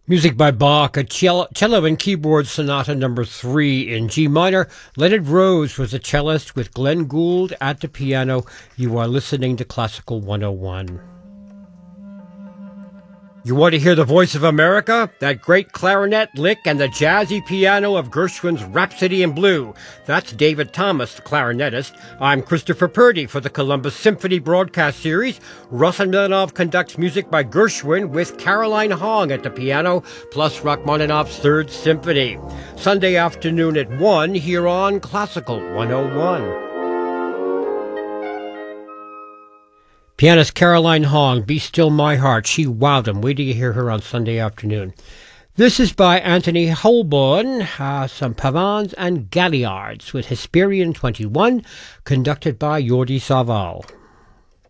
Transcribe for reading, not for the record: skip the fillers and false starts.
Music by Bach, a cello and keyboard sonata number 3 in G minor. Leonard Rose was a cellist with Glenn Gould at the piano. You are listening to Classical 101. You want to hear the voice of America? That great clarinet lick and the jazzy piano of Gershwin's Rhapsody in Blue. That's David Thomas, the clarinetist. I'm Christopher Purdy for the Columbus Symphony broadcast series. Rachmaninoff conducts music by Gershwin with Caroline Hong at the piano, plus Rachmaninoff's Third Symphony. Sunday afternoon at 1 here on Classical 101. Pianist Caroline Hong, Be Still My Heart. She wowed him. Wait till you hear her on Sunday afternoon. This is by Anthony Holborn, some pavans and galliards with Hesperian 21, conducted by Jordi Savall.